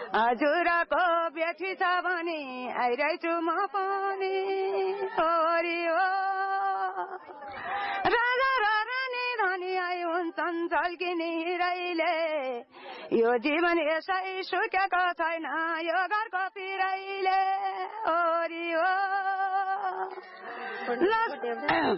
हजुरको बेठी छ भने आइरहेछु म पनि हरि हो राजा र रानी धनी आई हुन्छन् झल्किने रैले यो जीवन यसै सुकेको छैन यो घरको पिरैले हरि हो